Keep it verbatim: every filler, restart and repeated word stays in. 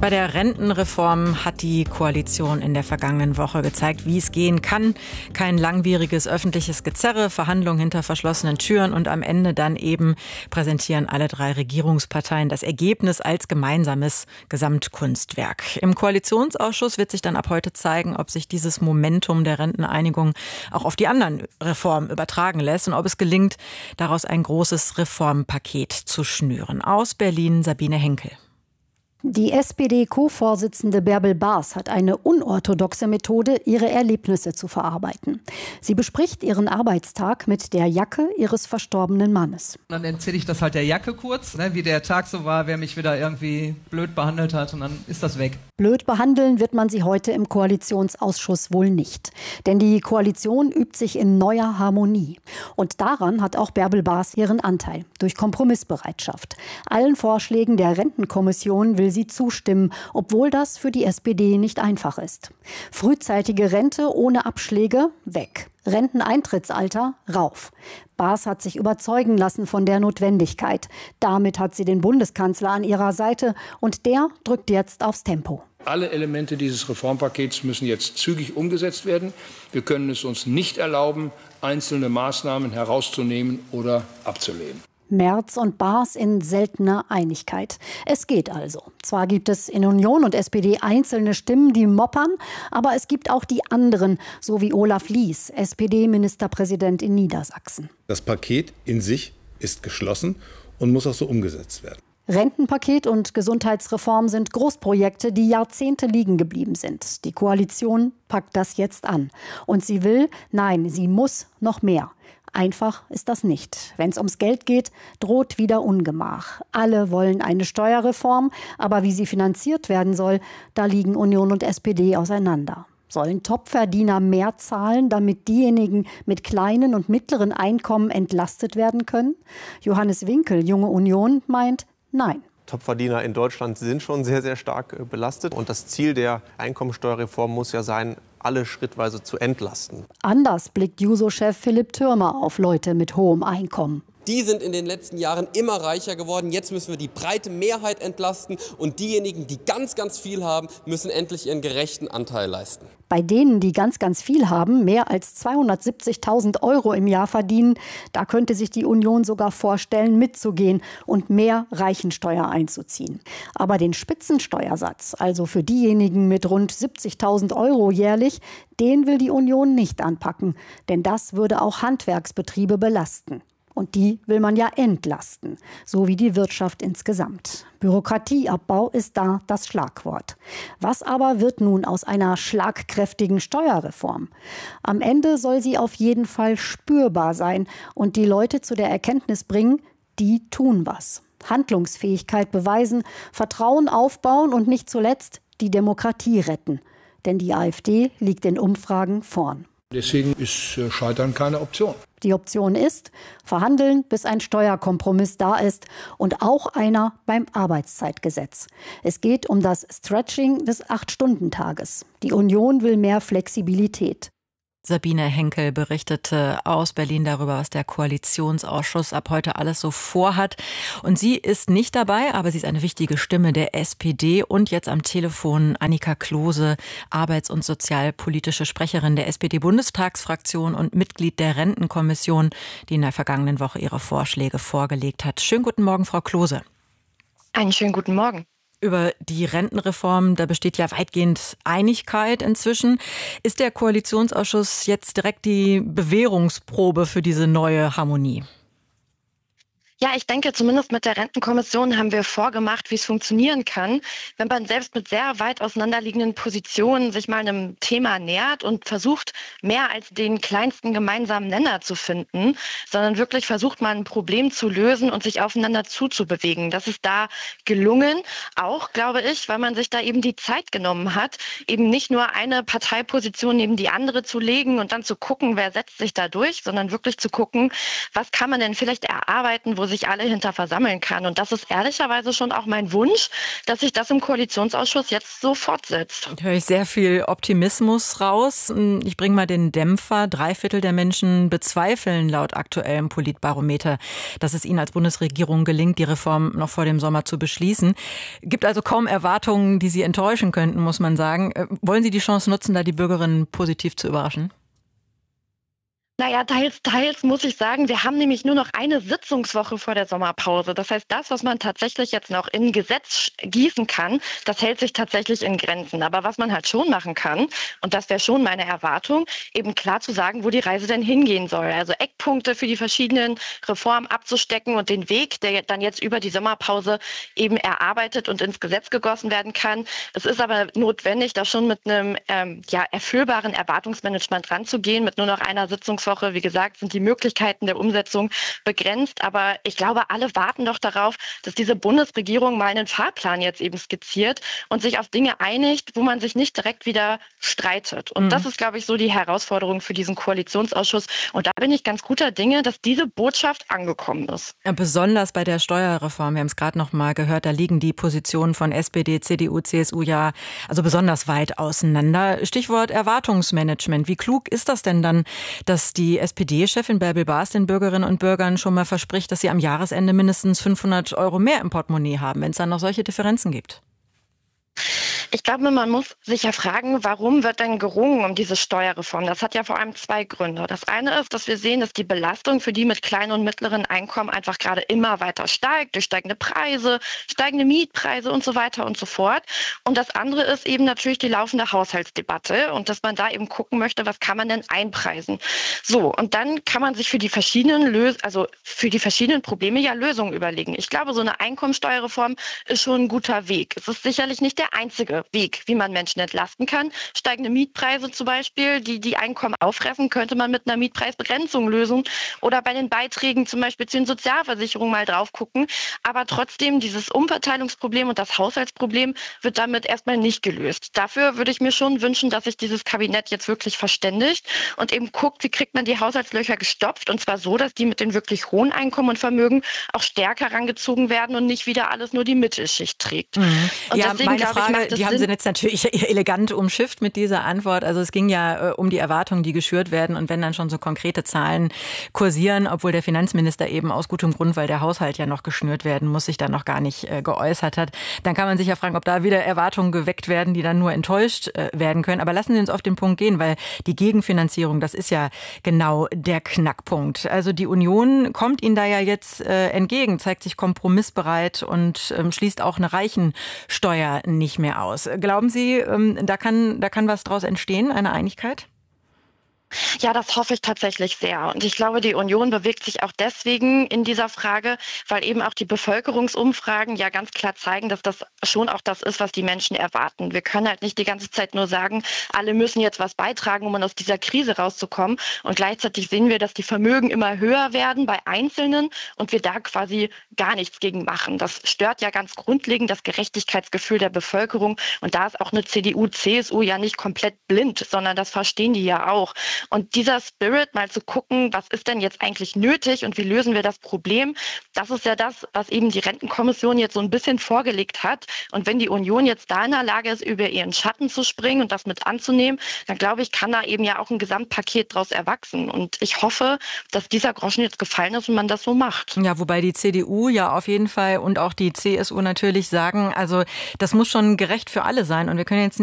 Bei der Rentenreform hat die Koalition in der vergangenen Woche gezeigt, wie es gehen kann. Kein langwieriges öffentliches Gezerre, Verhandlungen hinter verschlossenen Türen und am Ende dann eben präsentieren alle drei Regierungsparteien das Ergebnis als gemeinsames Gesamtkunstwerk. Im Koalitionsausschuss wird sich dann ab heute zeigen, ob sich dieses Momentum der Renteneinigung auch auf die anderen Reformen übertragen lässt und ob es gelingt, daraus ein großes Reformpaket zu schnüren. Aus Berlin Sabine Henkel. Die S P D-Co-Vorsitzende Bärbel Baas hat eine unorthodoxe Methode, ihre Erlebnisse zu verarbeiten. Sie bespricht ihren Arbeitstag mit der Jacke ihres verstorbenen Mannes. Dann erzähle ich das halt der Jacke kurz, ne, wie der Tag so war, wer mich wieder irgendwie blöd behandelt hat und dann ist das weg. Blöd behandeln wird man sie heute im Koalitionsausschuss wohl nicht. Denn die Koalition übt sich in neuer Harmonie. Und daran hat auch Bärbel Baas ihren Anteil, durch Kompromissbereitschaft. Allen Vorschlägen der Rentenkommission will sie zustimmen, obwohl das für die S P D nicht einfach ist. Frühzeitige Rente ohne Abschläge weg. Renteneintrittsalter rauf. Baas hat sich überzeugen lassen von der Notwendigkeit. Damit hat sie den Bundeskanzler an ihrer Seite und der drückt jetzt aufs Tempo. Alle Elemente dieses Reformpakets müssen jetzt zügig umgesetzt werden. Wir können es uns nicht erlauben, einzelne Maßnahmen herauszunehmen oder abzulehnen. Merz und Baas in seltener Einigkeit. Es geht also. Zwar gibt es in Union und S P D einzelne Stimmen, die moppern, aber es gibt auch die anderen, so wie Olaf Lies, S P D-Ministerpräsident in Niedersachsen. Das Paket in sich ist geschlossen und muss auch so umgesetzt werden. Rentenpaket und Gesundheitsreform sind Großprojekte, die Jahrzehnte liegen geblieben sind. Die Koalition packt das jetzt an. Und sie will, nein, sie muss noch mehr. Einfach ist das nicht. Wenn es ums Geld geht, droht wieder Ungemach. Alle wollen eine Steuerreform, aber wie sie finanziert werden soll, da liegen Union und S P D auseinander. Sollen Topverdiener mehr zahlen, damit diejenigen mit kleinen und mittleren Einkommen entlastet werden können? Johannes Winkel, Junge Union, meint nein. Topverdiener in Deutschland sind schon sehr, sehr stark belastet. Und das Ziel der Einkommensteuerreform muss ja sein, alle schrittweise zu entlasten. Anders blickt Juso-Chef Philipp Thürmer auf Leute mit hohem Einkommen. Die sind in den letzten Jahren immer reicher geworden. Jetzt müssen wir die breite Mehrheit entlasten. Und diejenigen, die ganz, ganz viel haben, müssen endlich ihren gerechten Anteil leisten. Bei denen, die ganz, ganz viel haben, mehr als zweihundertsiebzigtausend Euro im Jahr verdienen, da könnte sich die Union sogar vorstellen, mitzugehen und mehr Reichensteuer einzuziehen. Aber den Spitzensteuersatz, also für diejenigen mit rund siebzigtausend Euro jährlich, den will die Union nicht anpacken. Denn das würde auch Handwerksbetriebe belasten. Und die will man ja entlasten, so wie die Wirtschaft insgesamt. Bürokratieabbau ist da das Schlagwort. Was aber wird nun aus einer schlagkräftigen Steuerreform? Am Ende soll sie auf jeden Fall spürbar sein und die Leute zu der Erkenntnis bringen, die tun was. Handlungsfähigkeit beweisen, Vertrauen aufbauen und nicht zuletzt die Demokratie retten. Denn die AfD liegt in Umfragen vorn. Deswegen ist Scheitern keine Option. Die Option ist, verhandeln, bis ein Steuerkompromiss da ist und auch einer beim Arbeitszeitgesetz. Es geht um das Stretching des Acht-Stunden-Tages. Die Union will mehr Flexibilität. Sabine Henkel berichtete aus Berlin darüber, was der Koalitionsausschuss ab heute alles so vorhat. Und sie ist nicht dabei, aber sie ist eine wichtige Stimme der S P D. Und jetzt am Telefon Annika Klose, arbeits- und sozialpolitische Sprecherin der S P D-Bundestagsfraktion und Mitglied der Rentenkommission, die in der vergangenen Woche ihre Vorschläge vorgelegt hat. Schönen guten Morgen, Frau Klose. Einen schönen guten Morgen. Über die Rentenreform, da besteht ja weitgehend Einigkeit inzwischen. Ist der Koalitionsausschuss jetzt direkt die Bewährungsprobe für diese neue Harmonie? Ja, ich denke, zumindest mit der Rentenkommission haben wir vorgemacht, wie es funktionieren kann, wenn man selbst mit sehr weit auseinanderliegenden Positionen sich mal einem Thema nähert und versucht, mehr als den kleinsten gemeinsamen Nenner zu finden, sondern wirklich versucht, mal ein Problem zu lösen und sich aufeinander zuzubewegen. Das ist da gelungen, auch, glaube ich, weil man sich da eben die Zeit genommen hat, eben nicht nur eine Parteiposition neben die andere zu legen und dann zu gucken, wer setzt sich da durch, sondern wirklich zu gucken, was kann man denn vielleicht erarbeiten, wo wo sich alle hinter versammeln kann. Und das ist ehrlicherweise schon auch mein Wunsch, dass sich das im Koalitionsausschuss jetzt so fortsetzt. Da höre ich sehr viel Optimismus raus. Ich bringe mal den Dämpfer. Drei Viertel der Menschen bezweifeln laut aktuellem Politbarometer, dass es ihnen als Bundesregierung gelingt, die Reform noch vor dem Sommer zu beschließen. Gibt also kaum Erwartungen, die Sie enttäuschen könnten, muss man sagen. Wollen Sie die Chance nutzen, da die Bürgerinnen positiv zu überraschen? Naja, teils, teils muss ich sagen, wir haben nämlich nur noch eine Sitzungswoche vor der Sommerpause. Das heißt, das, was man tatsächlich jetzt noch in Gesetz gießen kann, das hält sich tatsächlich in Grenzen. Aber was man halt schon machen kann, und das wäre schon meine Erwartung, eben klar zu sagen, wo die Reise denn hingehen soll. Also Eckpunkte für die verschiedenen Reformen abzustecken und den Weg, der dann jetzt über die Sommerpause eben erarbeitet und ins Gesetz gegossen werden kann. Es ist aber notwendig, da schon mit einem ähm, ja, erfüllbaren Erwartungsmanagement ranzugehen, mit nur noch einer Sitzungswoche. Wie gesagt, sind die Möglichkeiten der Umsetzung begrenzt. Aber ich glaube, alle warten doch darauf, dass diese Bundesregierung mal einen Fahrplan jetzt eben skizziert und sich auf Dinge einigt, wo man sich nicht direkt wieder streitet. Und mhm. das ist, glaube ich, so die Herausforderung für diesen Koalitionsausschuss. Und da bin ich ganz guter Dinge, dass diese Botschaft angekommen ist. Ja, besonders bei der Steuerreform, wir haben es gerade noch mal gehört, da liegen die Positionen von S P D, C D U, C S U ja also besonders weit auseinander. Stichwort Erwartungsmanagement. Wie klug ist das denn dann, dass die S P D-Chefin Bärbel Baas den Bürgerinnen und Bürgern schon mal verspricht, dass sie am Jahresende mindestens fünfhundert Euro mehr im Portemonnaie haben, wenn es dann noch solche Differenzen gibt? Ich glaube, man muss sich ja fragen, warum wird denn gerungen um diese Steuerreform? Das hat ja vor allem zwei Gründe. Das eine ist, dass wir sehen, dass die Belastung für die mit kleinen und mittleren Einkommen einfach gerade immer weiter steigt, durch steigende Preise, steigende Mietpreise und so weiter und so fort. Und das andere ist eben natürlich die laufende Haushaltsdebatte und dass man da eben gucken möchte, was kann man denn einpreisen? So, und dann kann man sich für die verschiedenen Lös- also für die verschiedenen Probleme ja Lösungen überlegen. Ich glaube, so eine Einkommensteuerreform ist schon ein guter Weg. Es ist sicherlich nicht der einzige Weg, wie man Menschen entlasten kann. Steigende Mietpreise zum Beispiel, die die Einkommen auffressen, könnte man mit einer Mietpreisbegrenzung lösen oder bei den Beiträgen zum Beispiel zu den Sozialversicherungen mal drauf gucken. Aber trotzdem, dieses Umverteilungsproblem und das Haushaltsproblem wird damit erstmal nicht gelöst. Dafür würde ich mir schon wünschen, dass sich dieses Kabinett jetzt wirklich verständigt und eben guckt, wie kriegt man die Haushaltslöcher gestopft und zwar so, dass die mit den wirklich hohen Einkommen und Vermögen auch stärker rangezogen werden und nicht wieder alles nur die Mittelschicht trägt. Mhm. Und ja, deswegen, meine glaube Frage, ich, macht es die haben Sie jetzt natürlich elegant umschifft mit dieser Antwort. Also es ging ja äh, um die Erwartungen, die geschürt werden. Und wenn dann schon so konkrete Zahlen kursieren, obwohl der Finanzminister eben aus gutem Grund, weil der Haushalt ja noch geschnürt werden muss, sich da noch gar nicht äh, geäußert hat, dann kann man sich ja fragen, ob da wieder Erwartungen geweckt werden, die dann nur enttäuscht äh, werden können. Aber lassen Sie uns auf den Punkt gehen, weil die Gegenfinanzierung, das ist ja genau der Knackpunkt. Also die Union kommt Ihnen da ja jetzt äh, entgegen, zeigt sich kompromissbereit und ähm, schließt auch eine Reichensteuer nicht mehr aus. Glauben Sie, ähm, da kann, da kann was draus entstehen, eine Einigkeit? Ja, das hoffe ich tatsächlich sehr. Und ich glaube, die Union bewegt sich auch deswegen in dieser Frage, weil eben auch die Bevölkerungsumfragen ja ganz klar zeigen, dass das schon auch das ist, was die Menschen erwarten. Wir können halt nicht die ganze Zeit nur sagen, alle müssen jetzt was beitragen, um aus dieser Krise rauszukommen. Und gleichzeitig sehen wir, dass die Vermögen immer höher werden bei Einzelnen und wir da quasi gar nichts gegen machen. Das stört ja ganz grundlegend das Gerechtigkeitsgefühl der Bevölkerung. Und da ist auch eine C D U, C S U ja nicht komplett blind, sondern das verstehen die ja auch. Und dieser Spirit, mal zu gucken, was ist denn jetzt eigentlich nötig und wie lösen wir das Problem, das ist ja das, was eben die Rentenkommission jetzt so ein bisschen vorgelegt hat. Und wenn die Union jetzt da in der Lage ist, über ihren Schatten zu springen und das mit anzunehmen, dann glaube ich, kann da eben ja auch ein Gesamtpaket draus erwachsen. Und ich hoffe, dass dieser Groschen jetzt gefallen ist und man das so macht. Ja, wobei die C D U ja auf jeden Fall und auch die C S U natürlich sagen, also das muss schon gerecht für alle sein. Und wir können jetzt nicht